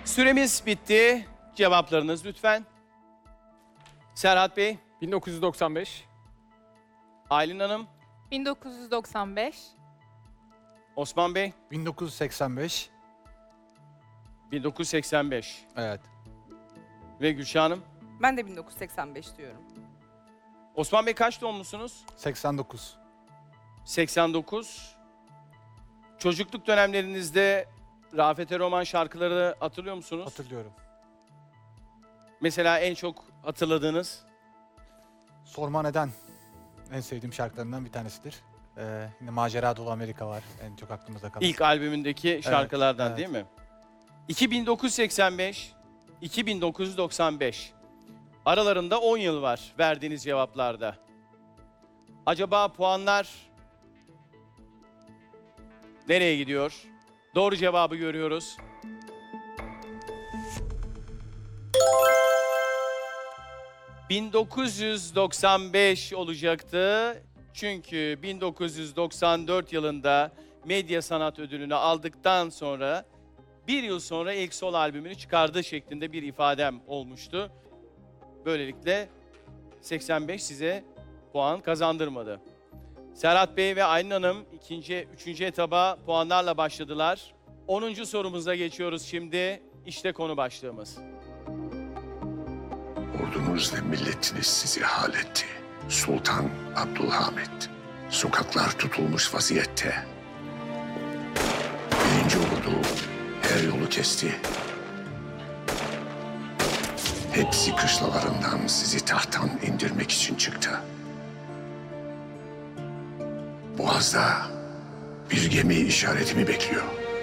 Süremiz bitti. Cevaplarınız lütfen. Serhat Bey, 1995, Aylin Hanım, 1995, Osman Bey, 1985. 1985 Evet. ve Gülşah Hanım. Ben de 1985 diyorum. Osman Bey kaç doğumlusunuz? 89. 89. Çocukluk dönemlerinizde Rafet Roman şarkıları hatırlıyor musunuz? Hatırlıyorum. Mesela en çok hatırladığınız? Sorma Neden en sevdiğim şarkılarından bir tanesidir. Yine Macera Dolu Amerika var. En çok aklımızda kalan. İlk albümündeki şarkılardan evet. değil mi? 1985, 2995. Aralarında 10 yıl var verdiğiniz cevaplarda. Acaba puanlar nereye gidiyor? Doğru cevabı görüyoruz. ...1995 olacaktı. Çünkü 1994 yılında Medya Sanat Ödülünü aldıktan sonra... ...bir yıl sonra ilk sol albümünü çıkardığı şeklinde bir ifadem olmuştu. Böylelikle 85 size puan kazandırmadı. Serhat Bey ve Aylin Hanım üçüncü etaba puanlarla başladılar. 10. sorumuza geçiyoruz şimdi. İşte konu başlığımız. Ordunuz ve milletiniz sizi hal etti. Sultan Abdülhamit. Sokaklar tutulmuş vaziyette. Birinci ordu her yolu kesti. Hepsi kışlalarından sizi tahttan indirmek için çıktı. Boğaz'da bir gemi işaretimi bekliyor.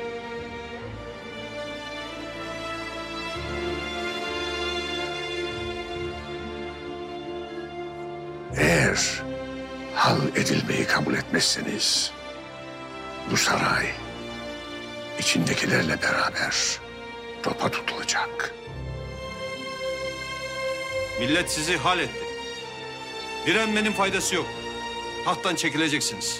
Eğer hal edilmeyi kabul etmezseniz bu saray içindekilerle beraber topa tutulacak. Millet sizi hal etti. Direnmenin faydası yok. Tahttan çekileceksiniz.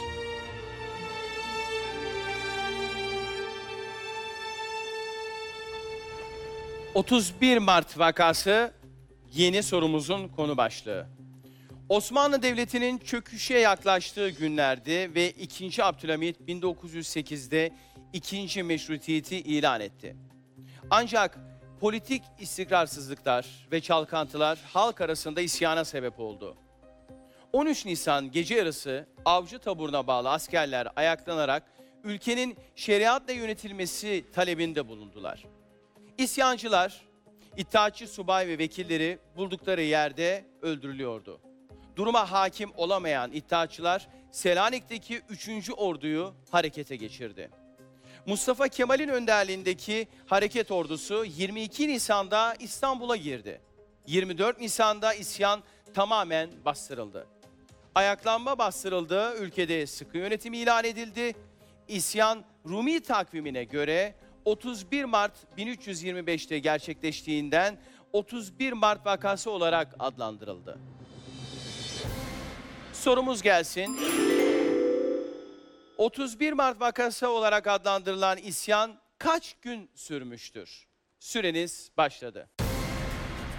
...31 Mart vakası yeni sorumuzun konu başlığı. Osmanlı Devleti'nin çöküşe yaklaştığı günlerdi ve 2. Abdülhamit 1908'de 2. meşrutiyeti ilan etti. Ancak politik istikrarsızlıklar ve çalkantılar halk arasında isyana sebep oldu. 13 Nisan gece yarısı avcı taburuna bağlı askerler ayaklanarak ülkenin şeriatla yönetilmesi talebinde bulundular. İsyancılar, İttihatçı subay ve vekilleri buldukları yerde öldürülüyordu. Duruma hakim olamayan İttihatçılar Selanik'teki 3. orduyu harekete geçirdi. Mustafa Kemal'in önderliğindeki hareket ordusu 22 Nisan'da İstanbul'a girdi. 24 Nisan'da isyan tamamen bastırıldı. Ayaklanma bastırıldı, ülkede sıkı yönetim ilan edildi. İsyan Rumi takvimine göre 31 Mart 1325'te gerçekleştiğinden 31 Mart vakası olarak adlandırıldı. Sorumuz gelsin. 31 Mart vakası olarak adlandırılan isyan kaç gün sürmüştür? Süreniz başladı.